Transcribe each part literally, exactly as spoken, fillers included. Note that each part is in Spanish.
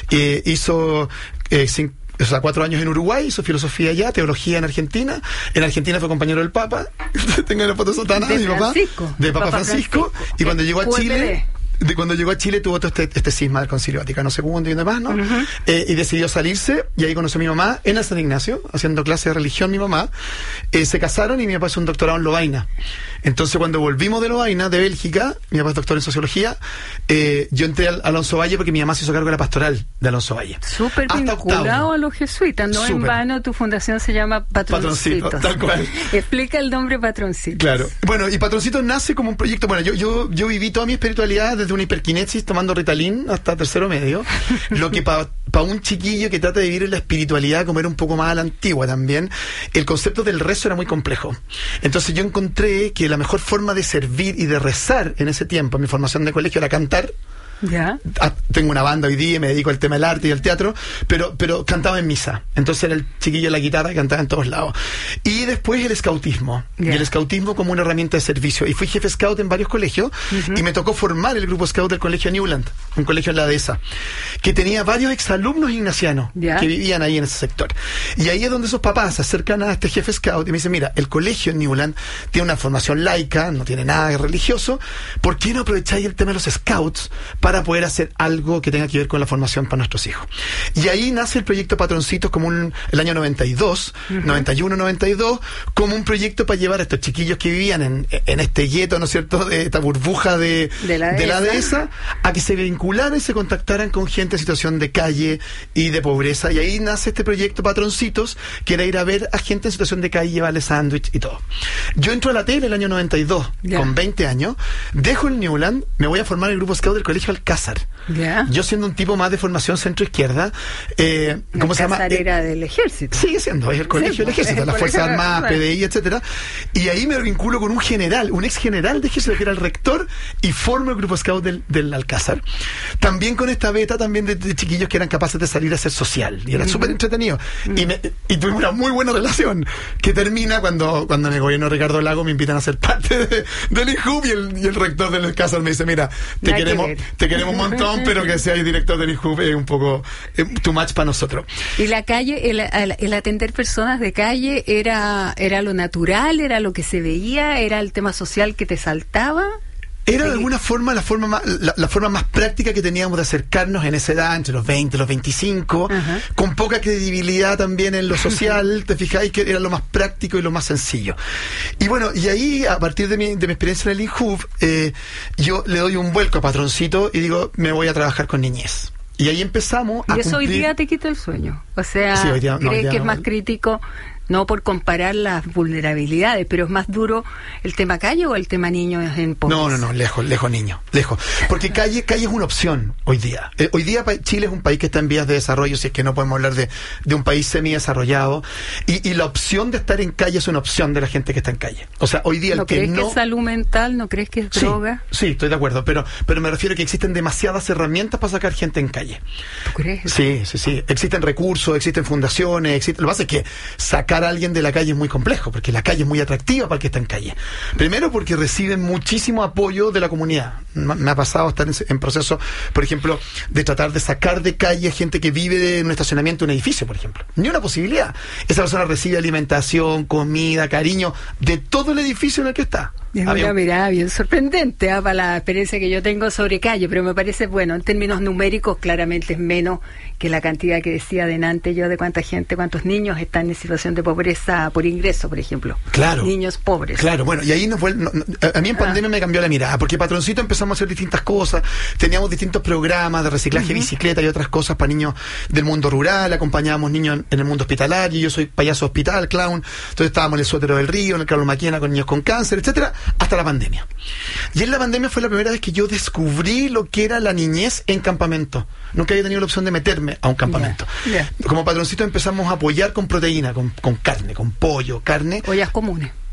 Eh, hizo eh, cinco, o sea, cuatro años en Uruguay, hizo filosofía allá, teología en Argentina. En Argentina fue compañero del Papa. Tengo la foto sotana de mi papá. De Papa, Papa Francisco. Francisco. Y cuando llegó a Chile... De cuando llegó a Chile tuvo todo este, este cisma del Concilio Vaticano segundo y demás, ¿no? Uh-huh. Eh, y decidió salirse, y ahí conoció a mi mamá en el San Ignacio, haciendo clase de religión mi mamá. Eh, se casaron y mi papá hizo un doctorado en Lovaina. Entonces cuando volvimos de Lovaina, de Bélgica, mi papá es doctor en sociología, eh, yo entré al Alonso Valle porque mi mamá se hizo cargo de la pastoral de Alonso Valle. Súper vinculado a los jesuitas, no Super. En vano tu fundación se llama Patroncitos. Patroncito, tal cual. Explica el nombre Patroncitos. Claro. Bueno, y Patroncitos nace como un proyecto, bueno, yo, yo, yo viví toda mi espiritualidad desde de una hiperquinesis tomando Ritalin hasta tercero medio, lo que para pa un chiquillo que trata de vivir en la espiritualidad como era un poco más a la antigua también, el concepto del rezo era muy complejo. Entonces yo encontré que la mejor forma de servir y de rezar en ese tiempo, en mi formación de colegio, era cantar. ¿Ya? Ah, tengo una banda hoy día, me dedico al tema del arte y al teatro, pero, pero cantaba en misa. Entonces era el chiquillo de la guitarra que cantaba en todos lados. Y después el scoutismo. ¿Ya? Y el scoutismo como una herramienta de servicio. Y fui jefe scout en varios colegios, uh-huh. y me tocó formar el grupo scout del colegio Newland, un colegio en la dehesa, que tenía varios exalumnos ignacianos, ¿ya? Que vivían ahí en ese sector. Y ahí es donde esos papás se acercan a este jefe scout y me dicen, mira, el colegio Newland tiene una formación laica, no tiene nada religioso, ¿por qué no aprovecháis el tema de los scouts para para poder hacer algo que tenga que ver con la formación para nuestros hijos? Y ahí nace el proyecto Patroncitos como un, el año noventa y dos, uh-huh. noventa y uno, noventa y dos, como un proyecto para llevar a estos chiquillos que vivían en, en este gueto, ¿no es cierto?, de esta burbuja de, de la, de la dehesa, a que se vincularan y se contactaran con gente en situación de calle y de pobreza. Y ahí nace este proyecto Patroncitos, que era ir a ver a gente en situación de calle, llevarle sándwich y todo. Yo entro a la tele el año noventa y dos, yeah. con veinte años, dejo el Newland, me voy a formar el grupo scout del colegio Alcázar. Yeah. Yo siendo un tipo más de formación centro-izquierda, eh, ¿cómo se llama? Alcázar era del ejército. Sigue siendo, es el colegio sí, del ejército, las Fuerzas Armadas, P D I, etcétera. Y ahí me vinculo con un general, un ex general de ejército que era el rector, y formo el grupo scout del, del Alcázar. También con esta beta también de, de chiquillos que eran capaces de salir a ser social, y era uh-huh. súper entretenido. Uh-huh. Y, me, y tuvimos una muy buena relación, que termina cuando, cuando en el gobierno de Ricardo Lago me invitan a ser parte de, del I J U B, y el, y el rector del Alcázar me dice, mira, te Nada queremos, que te queremos un montón, pero que seas director del I J U B es un poco eh, too much para nosotros. Y la calle, el, el, el atender personas de calle era, era lo natural, era lo que se veía, era el tema social que te saltaba. Era de alguna forma la forma más, la, la forma más práctica que teníamos de acercarnos en esa edad, entre los veinte y los veinticinco, uh-huh. con poca credibilidad también en lo social, te fijáis que era lo más práctico y lo más sencillo. Y bueno, y ahí, a partir de mi, de mi experiencia en el I J U B, eh, yo le doy un vuelco a Patroncito y digo, me voy a trabajar con niñez. Y ahí empezamos a Y eso cumplir... hoy día te quita el sueño. O sea, sí, hoy día, no, ¿crees hoy día que no, es más crítico? No por comparar las vulnerabilidades, pero es más duro el tema calle o el tema niños en pobreza. No, no, no, lejos, lejos niño, lejos. Porque calle, calle es una opción hoy día. Eh, hoy día Chile es un país que está en vías de desarrollo, si es que no podemos hablar de, de un país semidesarrollado. Y, y la opción de estar en calle es una opción de la gente que está en calle. O sea, hoy día el ¿No que crees no... que es salud mental? ¿No crees que es sí, droga? Sí, estoy de acuerdo, pero, pero me refiero a que existen demasiadas herramientas para sacar gente en calle. ¿Tú crees? Sí, sí, sí. Existen recursos, existen fundaciones, existen... Lo que pasa es que sacar a alguien de la calle es muy complejo, porque la calle es muy atractiva para el que está en calle. Primero porque reciben muchísimo apoyo de la comunidad. Me ha pasado estar en, en proceso, por ejemplo, de tratar de sacar de calle gente que vive de, en un estacionamiento de un edificio, por ejemplo. Ni una posibilidad. Esa persona recibe alimentación, comida, cariño, de todo el edificio en el que está. Es una mirada bien sorprendente ¿eh? Para la experiencia que yo tengo sobre calle, pero me parece, bueno, en términos numéricos claramente es menos que la cantidad que decía delante yo de cuánta gente, cuántos niños están en situación de pobreza por ingreso, por ejemplo. Claro. Niños pobres. Claro, bueno, y ahí nos fue, no, no, a mí en pandemia ah. me cambió la mirada, porque Patroncito empezamos a hacer distintas cosas, teníamos distintos programas de reciclaje de uh-huh. bicicleta y otras cosas para niños del mundo rural, acompañábamos niños en, en el mundo hospitalario, yo soy payaso hospital, clown, entonces estábamos en el Sotero del Río, en el Carlos Maquena con niños con cáncer, etcétera, hasta la pandemia. Y en la pandemia fue la primera vez que yo descubrí lo que era la niñez en campamento. Nunca había tenido la opción de meterme a un campamento. Yeah. Yeah. Como Patroncito empezamos a apoyar con proteína, con, con carne, con pollo, carne. Ollas comunes.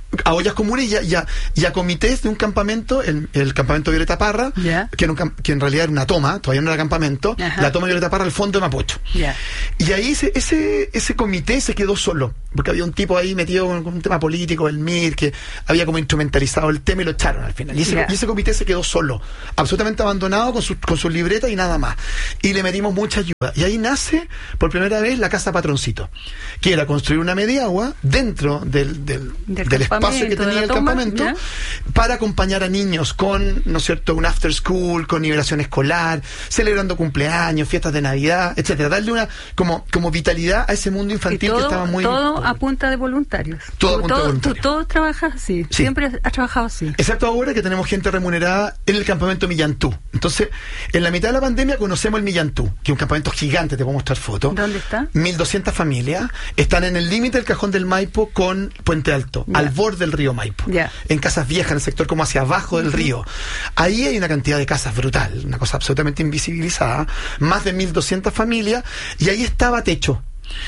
a ollas comunes y a, y a, y a comités de un campamento, el, el campamento Violeta Parra, yeah. que, era un, que en realidad era una toma, todavía no era campamento, Ajá. la toma Violeta Parra al fondo de Mapocho. Yeah. Y ahí ese, ese, ese comité se quedó solo, porque había un tipo ahí metido con, con un tema político, el M I R, que había como instrumentalizado el tema y lo echaron al final. Y ese, yeah. y ese comité se quedó solo, absolutamente abandonado con su, con su libreta y nada más. Y le metimos mucha ayuda. Y ahí nace por primera vez la Casa Patroncito, que era construir una mediagua dentro del, del, del, del espacio que tenía el campamento, ¿ya? Para acompañar a niños con, ¿no es cierto?, un after school, con nivelación escolar, celebrando cumpleaños, fiestas de Navidad, etcétera. Darle una como, como vitalidad a ese mundo infantil todo, que estaba muy... Todo a punta de voluntarios. Todo tú, a punta todo, de voluntarios. Tú, todo trabajas así. Sí. Siempre has trabajado así. Excepto ahora que tenemos gente remunerada en el campamento Millantú. Entonces, en la mitad de la pandemia conocemos el Millantú, que es un campamento gigante, te puedo mostrar fotos. ¿Dónde está? mil doscientas familias. Están en el límite del Cajón del Maipo con Puente Alto, yeah. al borde del río Maipo. Yeah. En casas viejas, en el sector como hacia abajo del uh-huh. río. Ahí hay una cantidad de casas brutal, una cosa absolutamente invisibilizada. Más de mil doscientas familias. Y ahí estaba Techo.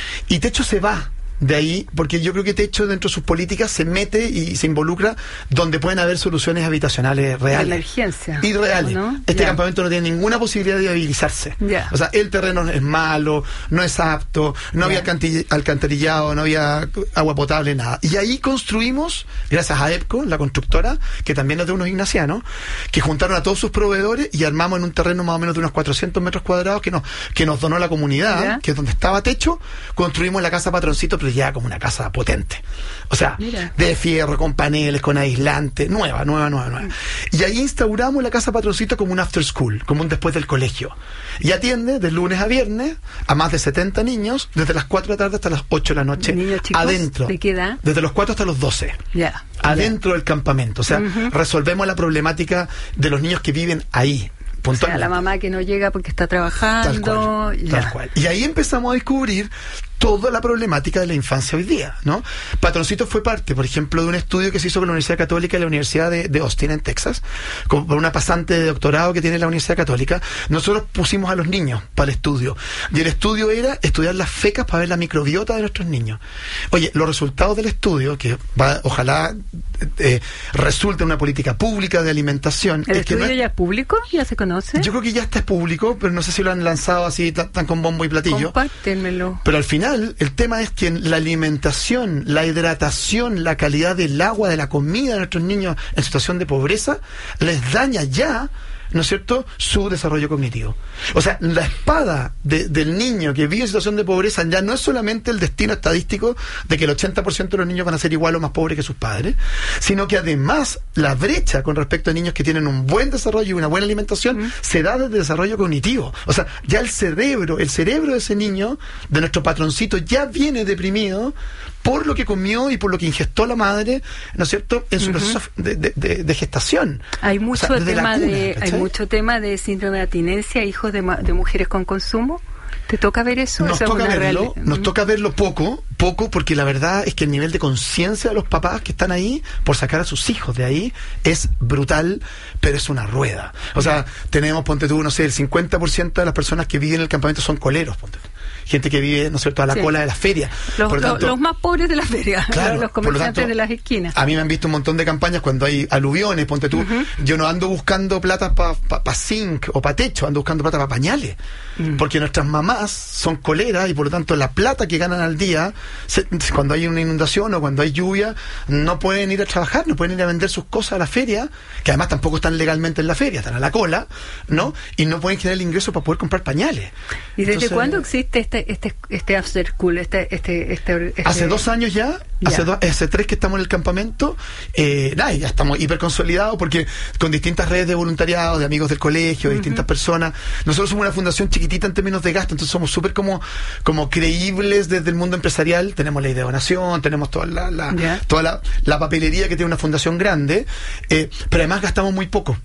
Y Techo se va de ahí, porque yo creo que Techo dentro de sus políticas se mete y se involucra donde pueden haber soluciones habitacionales reales. De emergencia. Y reales. ¿No? Este yeah. campamento no tiene ninguna posibilidad de viabilizarse. Yeah. O sea, el terreno es malo, no es apto, no yeah. había alcantarillado, no había agua potable, nada. Y ahí construimos, gracias a EPCO, la constructora, que también es de unos ignacianos, que juntaron a todos sus proveedores y armamos en un terreno más o menos de unos cuatrocientos metros cuadrados que nos, que nos donó la comunidad, yeah. que es donde estaba Techo, construimos la Casa Patroncito, ya como una casa potente. O sea, Mira. de fierro, con paneles, con aislante, nueva, nueva, nueva, nueva. Y ahí instauramos la Casa Patroncito como un after school, como un después del colegio. Y atiende de lunes a viernes a más de setenta niños, desde las cuatro de la tarde hasta las ocho de la noche. ¿Niños chicos? Adentro. ¿De qué edad? Desde los cuatro hasta los doce. Ya. Yeah. Adentro yeah. del campamento. O sea, uh-huh. resolvemos la problemática de los niños que viven ahí. O sea, la mamá que no llega porque está trabajando. Tal cual, ya. tal cual. Y ahí empezamos a descubrir toda la problemática de la infancia hoy día, ¿no? Patroncito fue parte, por ejemplo, de un estudio que se hizo con la Universidad Católica y la Universidad de, de Austin, en Texas, con, por una pasante de doctorado que tiene la Universidad Católica. Nosotros pusimos a los niños para el estudio. Y el estudio era estudiar las fecas para ver la microbiota de nuestros niños. Oye, los resultados del estudio, que va, ojalá eh, resulte en una política pública de alimentación. ¿El es estudio que no, ya es público? ¿Ya se conoce? Yo creo que ya está público, pero no sé si lo han lanzado así tan, tan con bombo y platillo. Compártenmelo. Pero al final el tema es que la alimentación, la hidratación, la calidad del agua, de la comida de nuestros niños en situación de pobreza les daña ya, ¿no es cierto?, su desarrollo cognitivo. O sea, la espada de, del niño que vive en situación de pobreza ya no es solamente el destino estadístico de que el ochenta por ciento de los niños van a ser igual o más pobres que sus padres, sino que además la brecha con respecto a niños que tienen un buen desarrollo y una buena alimentación mm. se da desde el desarrollo cognitivo. O sea, ya el cerebro, el cerebro de ese niño, de nuestro patroncito, ya viene deprimido por lo que comió y por lo que ingestó la madre, ¿no es cierto?, en su uh-huh. proceso de, de, de, de gestación. Hay mucho o sea, tema cuna, de ¿cachai? hay mucho tema de síndrome de abstinencia, hijos de, de mujeres con consumo. ¿Te toca ver eso? Nos Esa toca es una verlo, real... nos toca verlo poco, poco, porque la verdad es que el nivel de conciencia de los papás que están ahí por sacar a sus hijos de ahí es brutal, pero es una rueda. O sea, tenemos, ponte tú, no sé, el cincuenta por ciento de las personas que viven en el campamento son coleros, ponte tú. Gente que vive, ¿no es cierto?, a la sí. cola de las ferias. Los, por lo tanto, los más pobres de las ferias, claro, los comerciantes tanto, de las esquinas. A mí me han visto un montón de campañas cuando hay aluviones, ponte tú. Uh-huh. Yo no ando buscando plata para pa, pa zinc o para techo, ando buscando plata para pañales. Uh-huh. Porque nuestras mamás son coleras y por lo tanto la plata que ganan al día, se, cuando hay una inundación o cuando hay lluvia, no pueden ir a trabajar, no pueden ir a vender sus cosas a la feria, que además tampoco están legalmente en la feria, están a la cola, ¿no? Y no pueden generar el ingreso para poder comprar pañales. ¿Y desde Entonces, cuándo existe este este este after school, este este este, este hace dos años ya, ya. Hace, do, hace tres que estamos en el campamento, eh, nada, ya estamos hiper consolidados porque con distintas redes de voluntariado, de amigos del colegio, de uh-huh. distintas personas. Nosotros somos una fundación chiquitita en términos de gasto, entonces somos súper como como creíbles desde el mundo empresarial. Tenemos ley de donación, tenemos toda la, la yeah. toda la, la papelería que tiene una fundación grande, eh, pero además gastamos muy poco.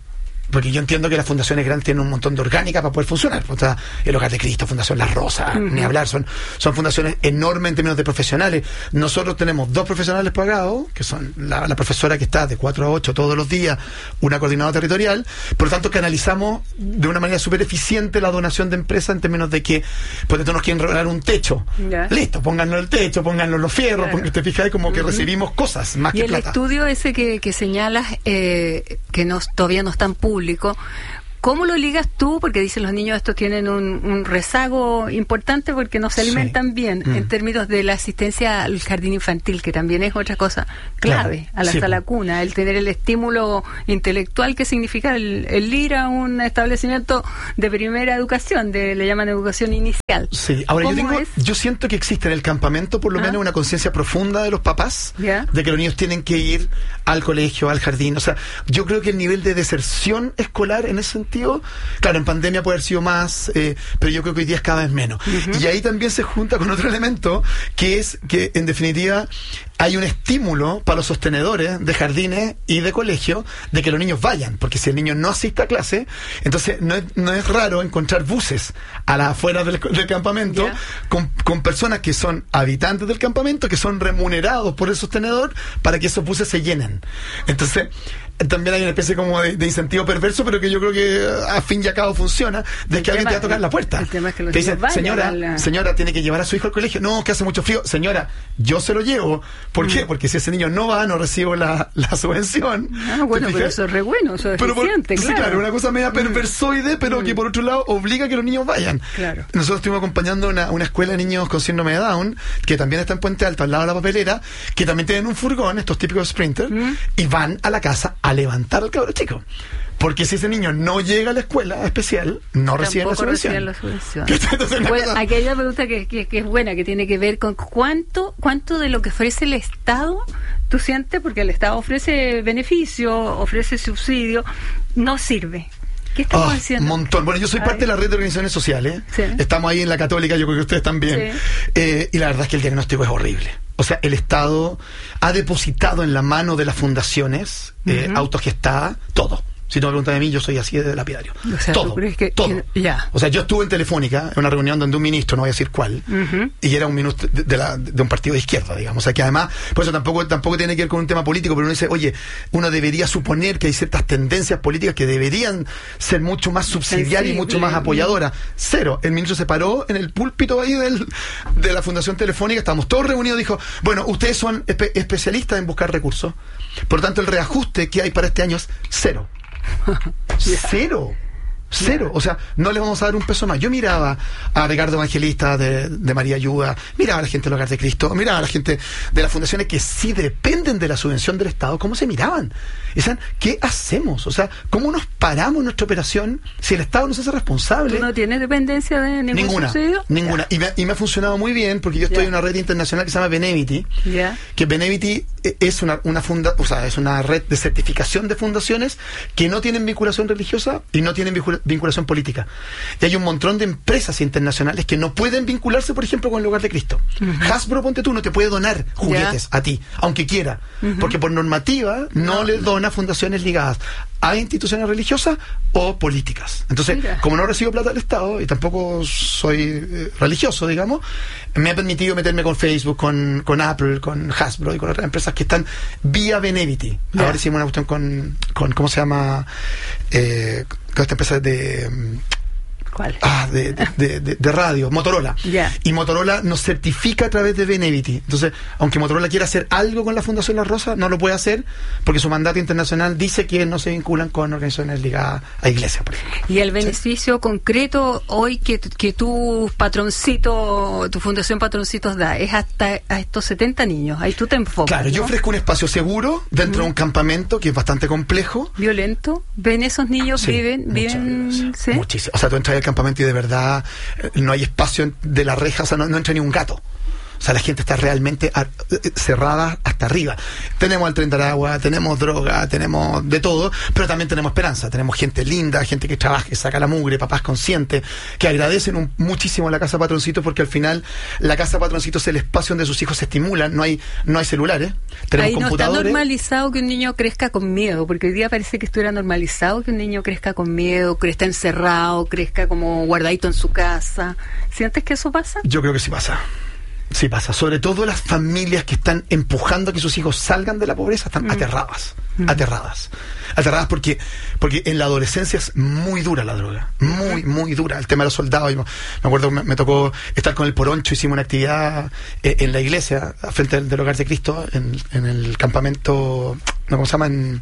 porque yo entiendo que las fundaciones grandes tienen un montón de orgánica para poder funcionar. O sea, el Hogar de Cristo, Fundación Las Rosas, uh-huh. ni hablar, son, son fundaciones enormes en términos de profesionales. Nosotros tenemos dos profesionales pagados, que son la, la profesora que está de cuatro a ocho todos los días, una coordinadora territorial, por lo tanto canalizamos de una manera súper eficiente la donación de empresas en términos de que, por ejemplo, nos quieren regalar un techo. Yeah. Listo, pónganlo el techo, pónganlo los fierros, claro. Te fijas como que uh-huh. recibimos cosas más y que el plata. Estudio ese que, que señalas, eh, que no, todavía no es tan público, ¿cómo lo ligas tú? Porque dicen los niños estos tienen un, un rezago importante porque no se alimentan sí. bien mm. en términos de la asistencia al jardín infantil, que también es otra cosa clave, claro. a la sí. sala cuna, el tener el estímulo intelectual que significa el, el ir a un establecimiento de primera educación, de le llaman educación inicial. Sí, ahora yo tengo, es? yo siento que existe en el campamento por lo ¿Ah? menos una conciencia profunda de los papás ¿Ya? de que los niños tienen que ir al colegio, al jardín. O sea, yo creo que el nivel de deserción escolar en ese sentido, claro, en pandemia puede haber sido más, eh, pero yo creo que hoy día es cada vez menos. Uh-huh. Y ahí también se junta con otro elemento, que es que, en definitiva, hay un estímulo para los sostenedores de jardines y de colegio de que los niños vayan, porque si el niño no asiste a clase, entonces no es, no es raro encontrar buses a las afueras del, del campamento yeah. con, con personas que son habitantes del campamento, que son remunerados por el sostenedor para que esos buses se llenen. Entonces, también hay una especie como de, de incentivo perverso, pero que yo creo que a fin y a cabo funciona, de el que alguien te va a tocar la puerta. El tema es que los te dicen, señora, la... señora, tiene que llevar a su hijo al colegio. No, que hace mucho frío. Señora, yo se lo llevo. ¿Por mm. qué? Porque si ese niño no va, no recibo la, la subvención. Ah, bueno, pero eso es re bueno, eso es pero eficiente, por, claro. Sí, claro, una cosa media perversoide, pero mm. que por otro lado obliga a que los niños vayan. Claro. Nosotros estuvimos acompañando una, una escuela de niños con síndrome de Down, que también está en Puente Alto, al lado de la papelera, que también tienen un furgón, estos típicos sprinters, mm. y van a la casa a levantar al cabrón chico. Porque si ese niño no llega a la escuela especial, no recibe la subvención. La subvención. Bueno, aquí hay una pregunta que, que, que es buena, que tiene que ver con cuánto, cuánto de lo que ofrece el Estado tú sientes, porque el Estado ofrece beneficio, ofrece subsidio, no sirve. ¿Qué estamos oh, haciendo? Un montón. Bueno, yo soy parte de la red de organizaciones sociales. Sí. Estamos ahí en la Católica, yo creo que ustedes también. Sí. Eh, y la verdad es que el diagnóstico es horrible. O sea, el Estado ha depositado en la mano de las fundaciones eh, uh-huh. autogestadas todo. Si tú me preguntas a mí, yo soy así de lapidario. O sea, todo, que, todo. Que, yeah. O sea, yo estuve en Telefónica, en una reunión donde un ministro, no voy a decir cuál, uh-huh. y era un ministro de, de, la, de un partido de izquierda, digamos. O sea, que además, por eso tampoco, tampoco tiene que ver con un tema político, pero uno dice, oye, uno debería suponer que hay ciertas tendencias políticas que deberían ser mucho más subsidiarias y mucho más apoyadoras. Cero. El ministro se paró en el púlpito ahí del, de la Fundación Telefónica, estábamos todos reunidos, dijo, bueno, ustedes son espe- especialistas en buscar recursos, por lo tanto el reajuste que hay para este año es cero. Yeah. Cero. Cero, o sea, no le vamos a dar un peso más. Yo miraba a Ricardo Evangelista de, de María Ayuda, miraba a la gente del Hogar de Cristo, miraba a la gente de las fundaciones que sí dependen de la subvención del Estado, cómo se miraban. Y decían, ¿qué hacemos? O sea, ¿cómo nos paramos nuestra operación si el Estado no se hace responsable? ¿Tú no tienes dependencia de ningún ninguna, subsidio? Ninguna. Y me, y me ha funcionado muy bien porque yo estoy yeah. en una red internacional que se llama Benevity, yeah. que Benevity es una, una funda, o sea, es una red de certificación de fundaciones que no tienen vinculación religiosa y no tienen vinculación vinculación política. Y hay un montón de empresas internacionales que no pueden vincularse, por ejemplo, con el Hogar de Cristo. Uh-huh. Hasbro, ponte tú, no te puede donar juguetes yeah. a ti, aunque quiera, uh-huh. porque por normativa no, no le dona fundaciones ligadas a instituciones religiosas o políticas. Entonces, Mira. como no recibo plata del Estado y tampoco soy eh, religioso, digamos, me ha permitido meterme con Facebook, con, con Apple, con Hasbro y con otras empresas que están vía Benevity. Yeah. Ahora hicimos una cuestión con, con ¿cómo se llama? Eh, con esta empresa de... ¿Cuál? Ah, de, de, de, de radio, Motorola. Yeah. Y Motorola nos certifica a través de Benevity. Entonces, aunque Motorola quiera hacer algo con la Fundación La Rosa, no lo puede hacer porque su mandato internacional dice que no se vinculan con organizaciones ligadas a iglesias, por ejemplo. Y el beneficio ¿Sí? concreto hoy que, que tu patroncito, tu Fundación Patroncitos da, es hasta a estos setenta niños. Ahí tú te enfocas. Claro, ¿no? Yo ofrezco un espacio seguro dentro mm. de un campamento que es bastante complejo. ¿Violento? ¿Ven esos niños? Sí, ¿Viven? ¿viven? ¿Sí? Muchísimo. O sea, tú entras al campamento y de verdad no hay espacio de la reja, o sea, no, no entra ni un gato. O sea, la gente está realmente a, cerrada hasta arriba. Tenemos al Tren de Aragua, tenemos droga, tenemos de todo, pero también tenemos esperanza. Tenemos gente linda, gente que trabaja, que saca la mugre, papás conscientes, que agradecen un, muchísimo a la Casa Patroncito, porque al final la Casa Patroncito es el espacio donde sus hijos se estimulan. No hay, no hay celulares, tenemos ahí computadores. No está normalizado que un niño crezca con miedo, porque hoy día parece que estuviera normalizado que un niño crezca con miedo, crezca encerrado, crezca como guardadito en su casa. ¿Sientes que eso pasa? Yo creo que sí pasa. Sí pasa. Sobre todo las familias que están empujando a que sus hijos salgan de la pobreza están mm. aterradas. Mm. Aterradas. Aterradas porque porque en la adolescencia es muy dura la droga. Muy, muy dura. El tema de los soldados. Yo me acuerdo que me, me tocó estar con el Poroncho. Hicimos una actividad en, en la iglesia, frente del, del Hogar de Cristo, en, en el campamento, no, ¿cómo se llama? En,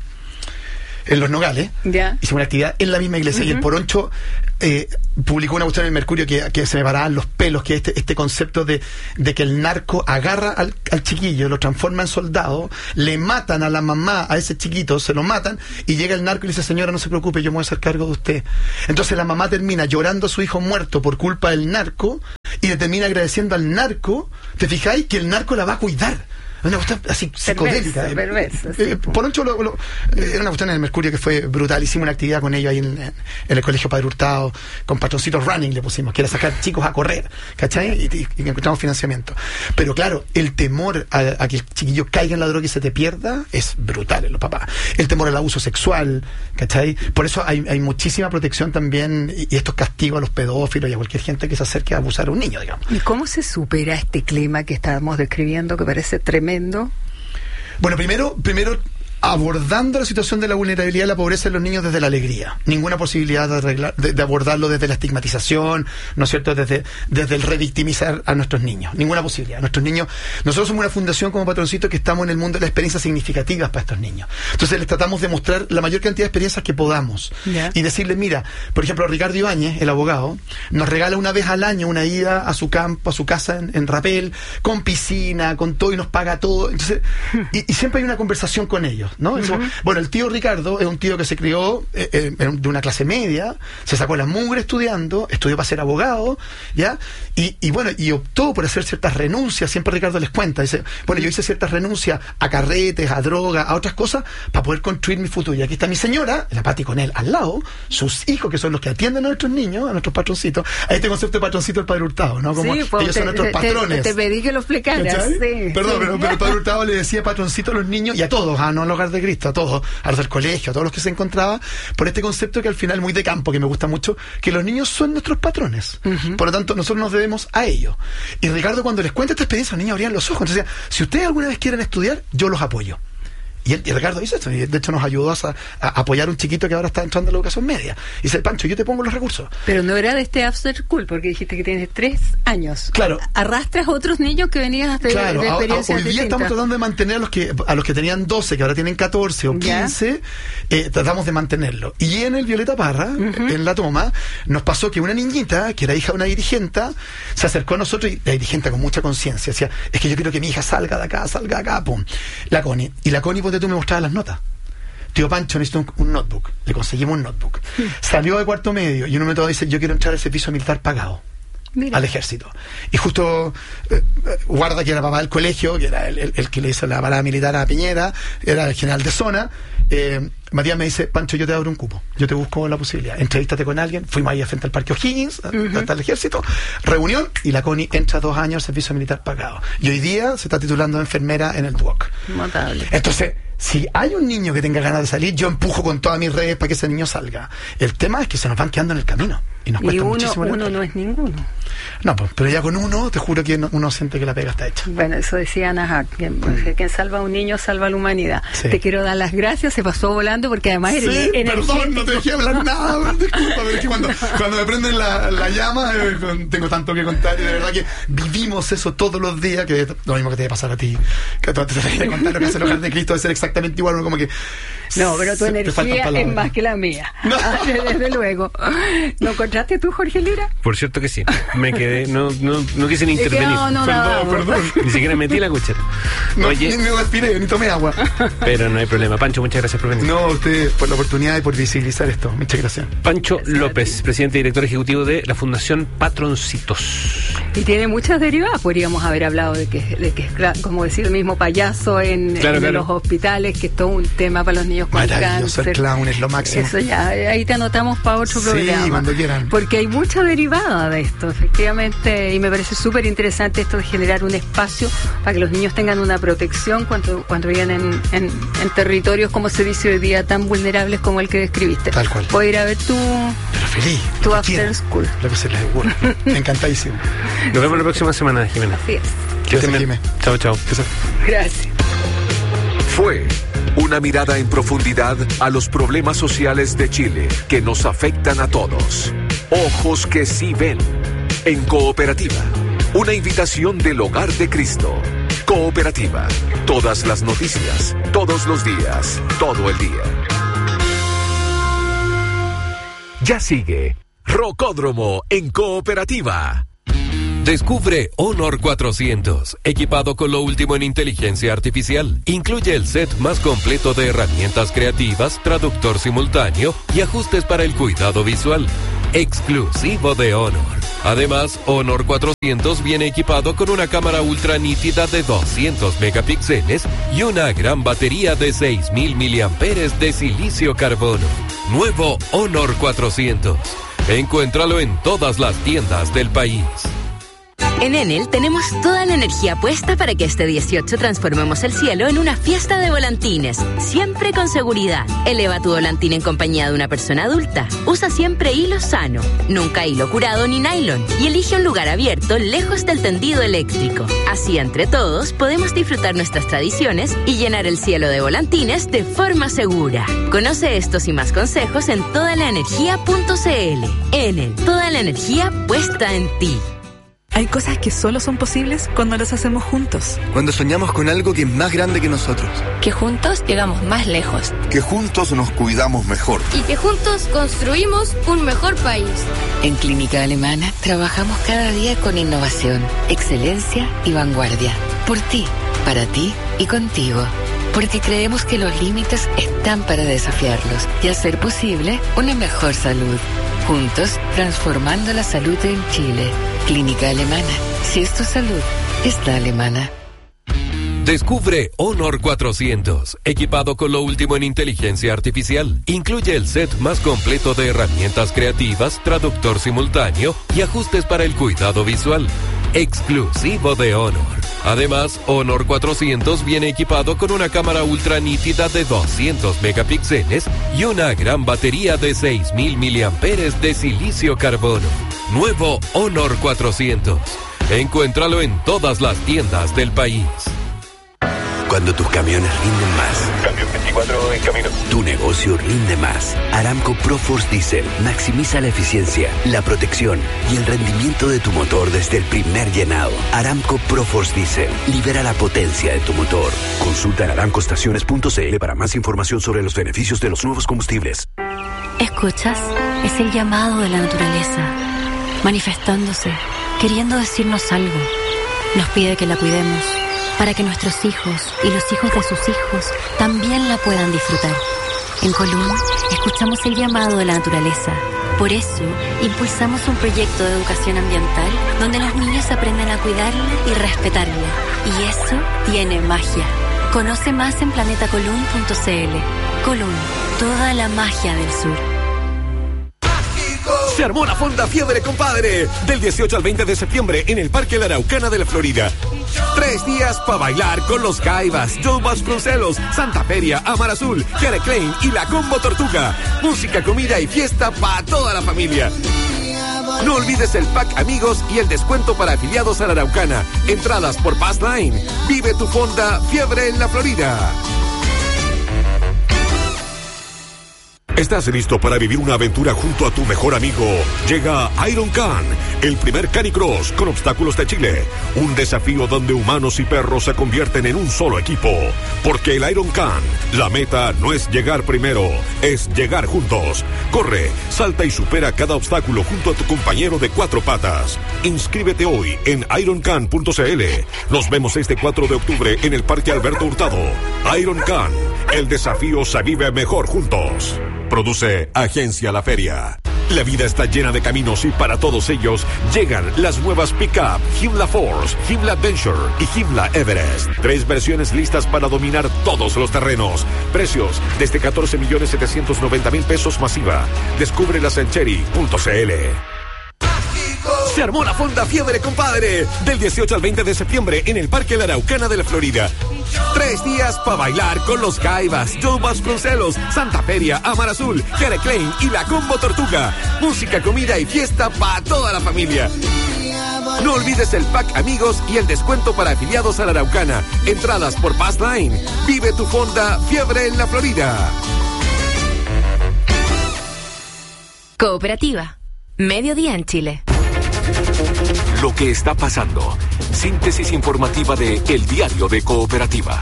en Los Nogales. Yeah. Hicimos una actividad en la misma iglesia. Uh-huh. Y el Poroncho eh, publicó una cuestión en el Mercurio que, que se me paraban los pelos, que es este, este concepto de, de que el narco agarra al, al chiquillo, lo transforma en soldado, le matan a la mamá, a ese chiquito, se lo matan, y llega el narco y le dice: señora, no se preocupe, yo me voy a hacer cargo de usted. Entonces la mamá termina llorando a su hijo muerto por culpa del narco, y le termina agradeciendo al narco, ¿te fijáis? Que el narco la va a cuidar. Una cuestión así psicodélica. Perversa, perversa, eh, sí. eh, Poroncho lo, lo, eh, era una cuestión en el Mercurio que fue brutal. Hicimos una actividad con ellos ahí en, en el colegio Padre Hurtado, con Patroncitos Running le pusimos, que era sacar chicos a correr, ¿cachai? Y, y, y encontramos financiamiento. Pero claro, el temor a, a que el chiquillo caiga en la droga y se te pierda es brutal en los papás. El temor al abuso sexual, ¿cachai? Por eso hay, hay muchísima protección también, y, y estos castigos a los pedófilos y a cualquier gente que se acerque a abusar a un niño, digamos. ¿Y cómo se supera este clima que estábamos describiendo, que parece tremendo? Bueno, primero, primero abordando la situación de la vulnerabilidad y la pobreza en los niños desde la alegría. Ninguna posibilidad de, arreglar, de, de abordarlo desde la estigmatización, ¿no es cierto? Desde, desde el revictimizar a nuestros niños. Ninguna posibilidad. Nuestros niños, nosotros somos una fundación como Patroncito que estamos en el mundo de las experiencias significativas para estos niños. Entonces les tratamos de mostrar la mayor cantidad de experiencias que podamos. Yeah. Y decirles, mira, por ejemplo, Ricardo Ibáñez, el abogado, nos regala una vez al año una ida a su campo, a su casa en, en Rapel, con piscina, con todo, y nos paga todo. Entonces, y, y siempre hay una conversación con ellos, ¿no? Eso, uh-huh. Bueno, el tío Ricardo es un tío que se crió eh, eh, de una clase media, se sacó la mugre estudiando, estudió para ser abogado, ¿ya? Y, y bueno, y optó por hacer ciertas renuncias. Siempre Ricardo les cuenta, dice, bueno, yo hice ciertas renuncias a carretes, a droga, a otras cosas, para poder construir mi futuro. Y aquí está mi señora, la Pati con él al lado, sus hijos, que son los que atienden a nuestros niños, a nuestros patroncitos. A este concepto de patroncito del Padre Hurtado, ¿no? Como sí, pues, ellos te, son nuestros te, patrones. Te, te pedí que lo explicaras, sí. Perdón, sí. Pero, pero el Padre Hurtado le decía patroncito a los niños y a todos, a no al Hogar de Cristo, a todos, a los del colegio, a todos los que se encontraba, por este concepto que al final muy de campo, que me gusta mucho, que los niños son nuestros patrones. Uh-huh. Por lo tanto, nosotros nos debemos a ellos. Y Ricardo, cuando les cuenta esta experiencia, los niños abrían los ojos. Entonces, si ustedes alguna vez quieren estudiar, yo los apoyo. Y, él, y Ricardo hizo esto, y de hecho nos ayudó a, a apoyar a un chiquito que ahora está entrando a la educación media. Y dice, Pancho, yo te pongo los recursos. Pero no era de este after school, porque dijiste que tienes tres años. Claro. Arrastras a otros niños que venían de, claro, de experiencias a, a, hoy día distintas. Estamos tratando de mantener a los que a los que tenían doce, que ahora tienen catorce o quince, eh, tratamos de mantenerlo. Y en el Violeta Parra, uh-huh. en la toma, nos pasó que una niñita, que era hija de una dirigenta, se acercó a nosotros, y la dirigente con mucha conciencia decía, es que yo quiero que mi hija salga de acá, salga de acá, pum. La Connie. Y la Connie, ponte tú, me mostraba las notas. Tío Pancho, necesito un, un notebook. Le conseguimos un notebook. Sí. Salió de cuarto medio y en un momento dice, yo quiero entrar al servicio militar pagado. Mira. Al ejército. Y justo eh, Guarda, que era papá del colegio, que era el, el, el que le hizo la parada militar a Piñera, era el general de zona. eh, Matías me dice, Pancho, yo te abro un cupo, yo te busco la posibilidad, entrevístate con alguien. Fuimos ahí frente al Parque O'Higgins, uh-huh. hasta el ejército, reunión, y la Connie entra dos años al servicio militar pagado. Y hoy día se está titulando de enfermera en el D U O C. Notable. Entonces, si hay un niño que tenga ganas de salir, yo empujo con todas mis redes para que ese niño salga. El tema es que se nos van quedando en el camino. Y nos cuesta y uno, muchísimo. uno no es ninguno. No, pues, pero ya con uno, te juro que uno siente que la pega está hecha. Bueno, eso decía Ana Hack, quien, mm. quien salva a un niño salva a la humanidad. Sí. Te quiero dar las gracias, se pasó volando porque además sí, eres energético. Perdón, no te dejé hablar nada, disculpa, pero es que cuando, cuando me prenden la, la llama, eh, tengo tanto que contar, y de verdad que vivimos eso todos los días, que lo mismo que te debe pasar a ti, que te debe contar lo que hace el Hogar de Cristo, debe ser exactamente igual, uno como que No, pero tu energía es más que la mía. No. Desde luego. ¿No encontraste tú, Jorge Lira? Por cierto que sí. Me quedé, no, no, no quise ni intervenir. No, no, perdón, no. perdón. Ni siquiera metí la cuchara. No, Oye, ni, ni respiré, ni tomé agua. pero no hay problema. Pancho, muchas gracias por venir. No, usted por la oportunidad y por visibilizar esto. Muchas gracias. Pancho López, presidente y director ejecutivo de la Fundación Patroncitos. Y tiene muchas derivadas. Podríamos haber hablado de que, de que es, como decir, el mismo payaso en, claro, en claro. los hospitales, que es todo un tema para los niños con Maravilloso, cáncer. el clown es lo máximo. Eso ya, ahí te anotamos para otro Sí, programa. cuando quieran. Porque hay mucha derivada de esto, efectivamente, y me parece súper interesante esto de generar un espacio para que los niños tengan una protección cuando, cuando viven en, en, en territorios, como se dice hoy día, tan vulnerables como el que describiste. Tal cual. Puedo ir a ver tu, Pero feliz. tu lo que after quieran, school. Lo que se les ocurra. Encantadísimo. Nos vemos la próxima semana, Jimena. Así es. Que estén Gracias, bien. Jimé. Chao, chao. Gracias. Fue una mirada en profundidad a los problemas sociales de Chile que nos afectan a todos. Ojos que sí ven. En Cooperativa. Una invitación del Hogar de Cristo. Cooperativa. Todas las noticias, todos los días, todo el día. Ya sigue Rocódromo en Cooperativa. Descubre Honor cuatrocientos, equipado con lo último en inteligencia artificial. Incluye el set más completo de herramientas creativas, traductor simultáneo y ajustes para el cuidado visual. Exclusivo de Honor. Además, Honor cuatrocientos viene equipado con una cámara ultra nítida de doscientos megapíxeles y una gran batería de seis mil miliamperios de silicio carbono. Nuevo Honor cuatrocientos. Encuéntralo en todas las tiendas del país. En Enel tenemos toda la energía puesta para que este dieciocho transformemos el cielo en una fiesta de volantines, siempre con seguridad. Eleva tu volantín en compañía de una persona adulta. Usa siempre hilo sano, nunca hilo curado ni nylon, y elige un lugar abierto lejos del tendido eléctrico. Así, entre todos, podemos disfrutar nuestras tradiciones y llenar el cielo de volantines de forma segura. Conoce estos y más consejos en toda la energía punto c l. Enel, toda la energía puesta en ti. Hay cosas que solo son posibles cuando las hacemos juntos. Cuando soñamos con algo que es más grande que nosotros. Que juntos llegamos más lejos. Que juntos nos cuidamos mejor. Y que juntos construimos un mejor país. En Clínica Alemana trabajamos cada día con innovación, excelencia y vanguardia. Por ti, para ti y contigo. Porque creemos que los límites están para desafiarlos y hacer posible una mejor salud. Juntos, transformando la salud en Chile. Clínica Alemana. Si es tu salud, es la alemana. Descubre Honor cuatrocientos, equipado con lo último en inteligencia artificial. Incluye el set más completo de herramientas creativas, traductor simultáneo y ajustes para el cuidado visual. Exclusivo de Honor. Además, Honor cuatrocientos viene equipado con una cámara ultra nítida de doscientos megapíxeles y una gran batería de seis mil miliamperios de silicio carbono. Nuevo Honor cuatrocientos. Encuéntralo en todas las tiendas del país. Cuando tus camiones rinden más. Camión veinticuatro en camino. Tu negocio rinde más. Aramco ProForce Diesel maximiza la eficiencia, la protección y el rendimiento de tu motor desde el primer llenado. Aramco ProForce Diesel libera la potencia de tu motor. Consulta en aramco estaciones punto c l para más información sobre los beneficios de los nuevos combustibles. ¿Escuchas? Es el llamado de la naturaleza, manifestándose, queriendo decirnos algo. Nos pide que la cuidemos, para que nuestros hijos y los hijos de sus hijos también la puedan disfrutar. En Colún, escuchamos el llamado de la naturaleza. Por eso, impulsamos un proyecto de educación ambiental donde los niños aprenden a cuidarla y respetarla. Y eso tiene magia. Conoce más en planeta colún punto c l. Colún, toda la magia del sur. Se armó la Fonda Fiebre, compadre. Del dieciocho al veinte de septiembre en el Parque La Araucana de la Florida. Tres días para bailar con los Caibas, Joe Vasconcelos, Santa Feria, Amar Azul, Jere Klein y la Combo Tortuga. Música, comida y fiesta para toda la familia. No olvides el pack amigos y el descuento para afiliados a la Araucana. Entradas por Passline. Vive tu Fonda Fiebre en la Florida. ¿Estás listo para vivir una aventura junto a tu mejor amigo? Llega Iron Can, el primer canicross con obstáculos de Chile. Un desafío donde humanos y perros se convierten en un solo equipo. Porque el Iron Can, la meta no es llegar primero, es llegar juntos. Corre, salta y supera cada obstáculo junto a tu compañero de cuatro patas. Inscríbete hoy en iron can punto c l. Nos vemos este cuatro de octubre en el Parque Alberto Hurtado. Iron Can, el desafío se vive mejor juntos. Produce Agencia La Feria. La vida está llena de caminos y para todos ellos llegan las nuevas Pickup Himla Force, Himla Adventure y Himla Everest. Tres versiones listas para dominar todos los terrenos. Precios desde catorce millones setecientos noventa mil pesos masiva. Descúbrelas en cherry punto c l. Se armó la Fonda Fiebre, compadre. Del dieciocho al veinte de septiembre en el Parque La Araucana de la Florida. Tres días para bailar con los Caibas, Joe Vasconcelos, Santa Feria, Amar Azul, Jere Klein y la Combo Tortuga. Música, comida y fiesta para toda la familia. No olvides el pack amigos y el descuento para afiliados a la Araucana. Entradas por Passline. Vive tu Fonda Fiebre en la Florida. Cooperativa. Mediodía en Chile. Lo que está pasando. Síntesis informativa de El Diario de Cooperativa.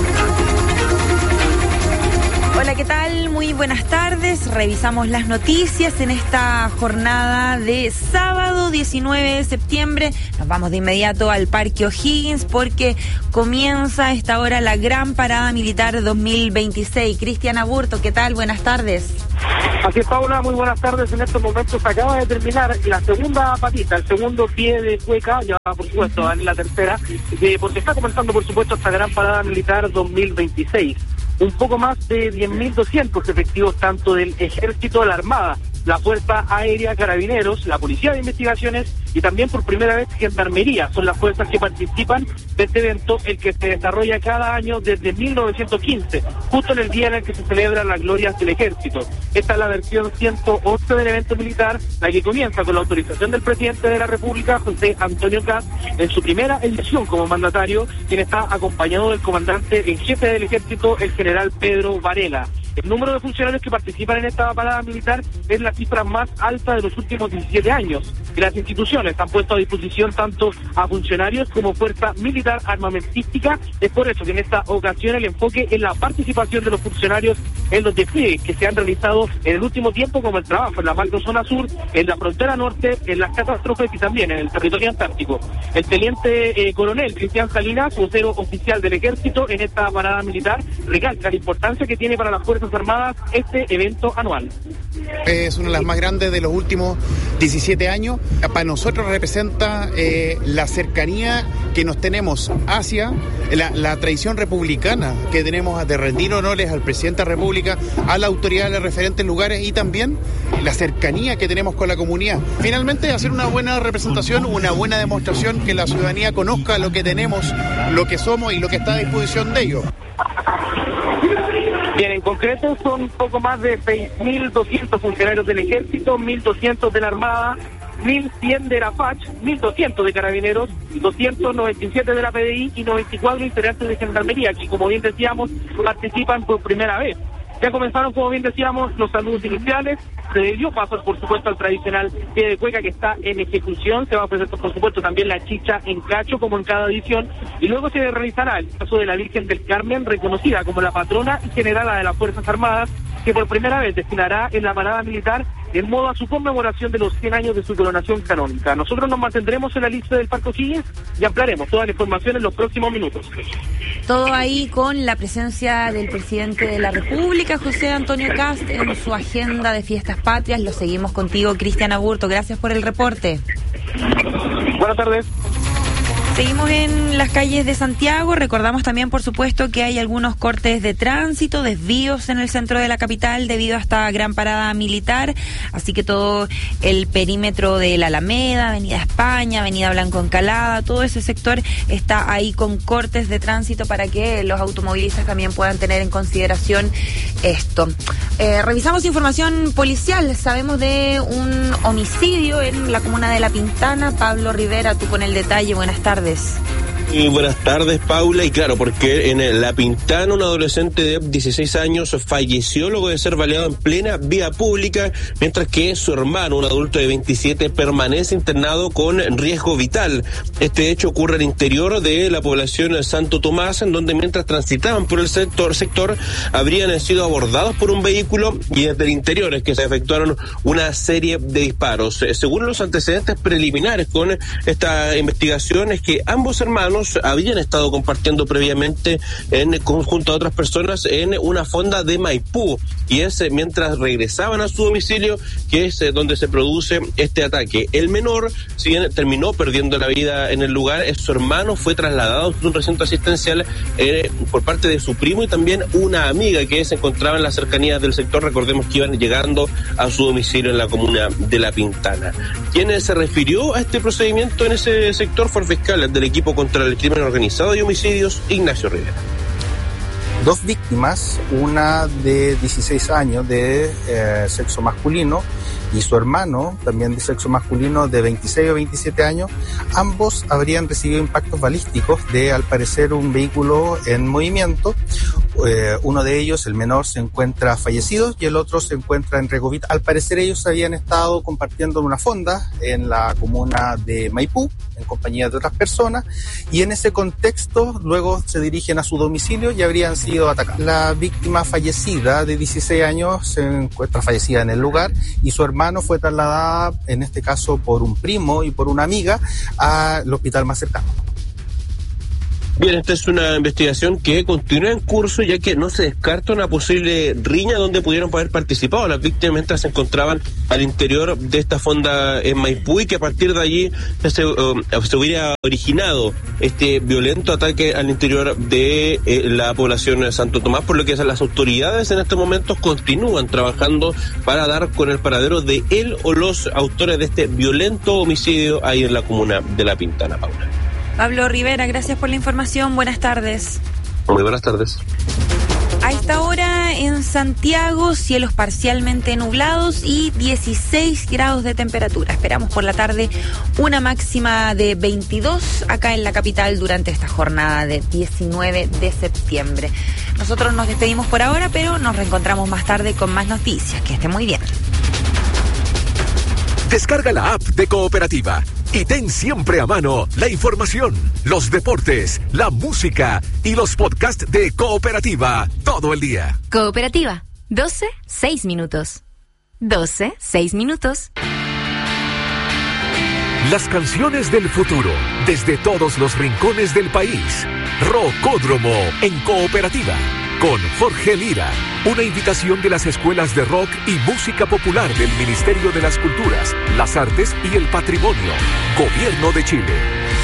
Hola, ¿qué tal? Muy buenas tardes. Revisamos las noticias en esta jornada de sábado diecinueve de septiembre. Nos vamos de inmediato al Parque O'Higgins porque comienza a esta hora la Gran Parada Militar dos mil veintiséis. Cristian Aburto, ¿qué tal? Buenas tardes. Así es, Paula, muy buenas tardes. En estos momentos acaba de terminar la segunda patita, el segundo pie de cueca, ya por supuesto en la tercera, eh, porque está comenzando por supuesto esta Gran Parada Militar dos mil veintiséis. Un poco más de diez mil doscientos efectivos tanto del Ejército, de la Armada, la Fuerza Aérea, Carabineros, la Policía de Investigaciones y también por primera vez Gendarmería. Son las fuerzas que participan de este evento, el que se desarrolla cada año desde mil novecientos quince, justo en el día en el que se celebran las glorias del Ejército. Esta es la versión ciento once del evento militar, la que comienza con la autorización del presidente de la República, José Antonio Kast, en su primera elección como mandatario, quien está acompañado del comandante en jefe del Ejército, el general Pedro Varela. El número de funcionarios que participan en esta parada militar es la cifra más alta de los últimos diecisiete años. Y las instituciones han puesto a disposición tanto a funcionarios como fuerza militar armamentística. Es por eso que en esta ocasión el enfoque es la participación de los funcionarios en los despliegues que se han realizado en el último tiempo, como el trabajo en la macrozona sur, en la frontera norte, en las catástrofes y también en el territorio antártico. El teniente eh, coronel Cristian Salinas, vocero oficial del Ejército en esta parada militar, recalca la importancia que tiene para las fuerzas Armadas este evento anual. Es una de las más grandes de los últimos diecisiete años. Para nosotros representa eh, la cercanía que nos tenemos hacia la, la tradición republicana que tenemos de rendir honores al presidente de la República, a la autoridad de los referentes lugares y también la cercanía que tenemos con la comunidad. Finalmente, hacer una buena representación, una buena demostración, que la ciudadanía conozca lo que tenemos, lo que somos y lo que está a disposición de ellos. Bien, en concreto son un poco más de seis mil doscientos funcionarios del Ejército, mil doscientos de la Armada, mil cien de la F A C H, mil doscientos de Carabineros, doscientos noventa y siete de la P D I y noventa y cuatro integrantes de Gendarmería, que como bien decíamos, participan por primera vez. Ya comenzaron, como bien decíamos, los saludos iniciales. Se dio paso, por supuesto, al tradicional pie de cueca que está en ejecución. Se va a presentar, por supuesto, también la chicha en cacho, como en cada edición. Y luego se realizará el paso de la Virgen del Carmen, reconocida como la patrona y generala de las Fuerzas Armadas, que por primera vez destinará en la parada militar en modo a su conmemoración de los cien años de su coronación canónica. Nosotros nos mantendremos en la lista del Parque O'Higgins y ampliaremos toda la información en los próximos minutos. Todo ahí con la presencia del presidente de la República, José Antonio Kast, en su agenda de fiestas patrias. Lo seguimos contigo, Cristian Aburto. Gracias por el reporte. Buenas tardes. Seguimos en las calles de Santiago. Recordamos también, por supuesto, que hay algunos cortes de tránsito, desvíos en el centro de la capital debido a esta gran parada militar. Así que todo el perímetro de la Alameda, Avenida España, Avenida Blanco Encalada, todo ese sector está ahí con cortes de tránsito para que los automovilistas también puedan tener en consideración esto. Eh, revisamos información policial. Sabemos de un homicidio en la comuna de La Pintana. Pablo Rivera, tú con el detalle. Buenas tardes. Muy buenas tardes, Paula. Y claro, porque en La Pintana un adolescente de dieciséis años falleció luego de ser baleado en plena vía pública, mientras que su hermano, un adulto de veintisiete, permanece internado con riesgo vital. Este hecho ocurre al interior de la población de Santo Tomás, en donde mientras transitaban por el sector, sector habrían sido abordados por un vehículo y desde el interior es que se efectuaron una serie de disparos. Según los antecedentes preliminares con esta investigación, es que ambos hermanos habían estado compartiendo previamente en conjunto a otras personas en una fonda de Maipú, y es eh, mientras regresaban a su domicilio que es eh, donde se produce este ataque. El menor, si bien terminó perdiendo la vida en el lugar, eh, su hermano fue trasladado a un recinto asistencial eh, por parte de su primo y también una amiga que se encontraba en las cercanías del sector. Recordemos que iban llegando a su domicilio en la comuna de La Pintana. Quien se refirió a este procedimiento en ese sector fue el fiscal del equipo contra el crimen organizado y homicidios, Ignacio Rivera. Dos víctimas, una de dieciséis años de eh, sexo masculino y su hermano, también de sexo masculino, de veintiséis o veintisiete años, ambos habrían recibido impactos balísticos de, al parecer, un vehículo en movimiento. Eh, uno de ellos, el menor, se encuentra fallecido y el otro se encuentra en riesgo vital. Al parecer ellos habían estado compartiendo una fonda en la comuna de Maipú, en compañía de otras personas, y en ese contexto luego se dirigen a su domicilio y habrían sido atacados. La víctima fallecida de dieciséis años se encuentra fallecida en el lugar y su hermano fue trasladada, en este caso por un primo y por una amiga, al hospital más cercano. Bien, esta es una investigación que continúa en curso, ya que no se descarta una posible riña donde pudieron haber participado las víctimas mientras se encontraban al interior de esta fonda en Maipú, y que a partir de allí se, uh, se hubiera originado este violento ataque al interior de eh, la población de Santo Tomás, por lo que las autoridades en estos momentos continúan trabajando para dar con el paradero de él o los autores de este violento homicidio ahí en la comuna de La Pintana, Paula. Pablo Rivera, gracias por la información. Buenas tardes. Muy buenas tardes. A esta hora en Santiago, cielos parcialmente nublados y dieciséis grados de temperatura. Esperamos por la tarde una máxima de veintidós acá en la capital durante esta jornada de diecinueve de septiembre. Nosotros nos despedimos por ahora, pero nos reencontramos más tarde con más noticias. Que esté muy bien. Descarga la app de Cooperativa y ten siempre a mano la información, los deportes, la música y los podcasts de Cooperativa todo el día. Cooperativa, doce, seis minutos. doce, seis minutos. Las canciones del futuro, desde todos los rincones del país. Rocódromo en Cooperativa, con Jorge Lira. Una invitación de las escuelas de rock y música popular del Ministerio de las Culturas, las Artes y el Patrimonio. Gobierno de Chile.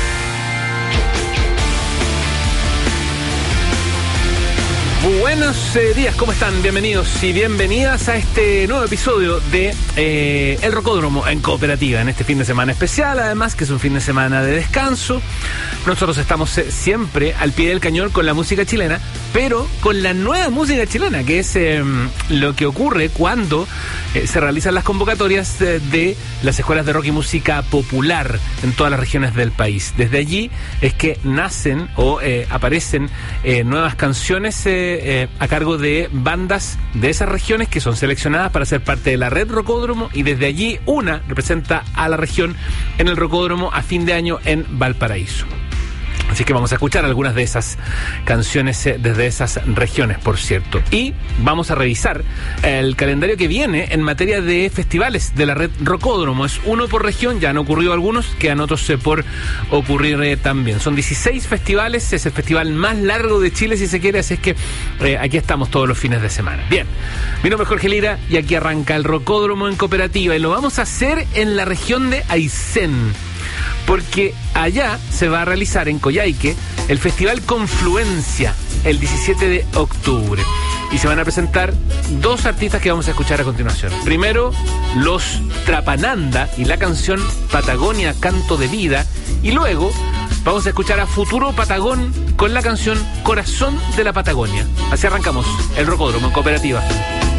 Buenos eh, días, ¿cómo están? Bienvenidos y bienvenidas a este nuevo episodio de eh, El Rocódromo en Cooperativa, en este fin de semana especial, además, que es un fin de semana de descanso. Nosotros estamos eh, siempre al pie del cañón con la música chilena, pero con la nueva música chilena, que es eh, lo que ocurre cuando eh, se realizan las convocatorias eh, de las escuelas de rock y música popular en todas las regiones del país. Desde allí es que nacen o eh, aparecen eh, nuevas canciones eh, Eh, a cargo de bandas de esas regiones que son seleccionadas para ser parte de la red Rocódromo, y desde allí una representa a la región en el Rocódromo a fin de año en Valparaíso. Así que vamos a escuchar algunas de esas canciones desde esas regiones, por cierto. Y vamos a revisar el calendario que viene en materia de festivales de la red Rocódromo. Es uno por región, ya han ocurrido algunos, quedan otros por ocurrir eh, también. Son dieciséis festivales, es el festival más largo de Chile, si se quiere, así es que eh, aquí estamos todos los fines de semana. Bien, mi nombre es Jorge Lira y aquí arranca el Rocódromo en Cooperativa, y lo vamos a hacer en la región de Aysén, porque allá se va a realizar en Coyhaique el Festival Confluencia el diecisiete de octubre, y se van a presentar dos artistas que vamos a escuchar a continuación. Primero, los Trapananda y la canción Patagonia Canto de Vida, y luego vamos a escuchar a Futuro Patagón con la canción Corazón de la Patagonia. Así arrancamos el Rocódromo en Cooperativa.